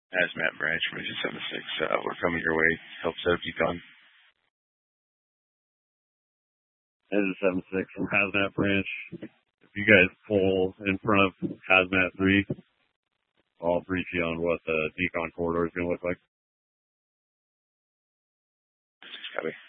Hazmat Branch, Mission 76. We're coming your way. Help set up decon. Mission 76 from Hazmat Branch. If you guys pull in front of Hazmat 3, I'll brief you on what the decon corridor is going to look like. Copy.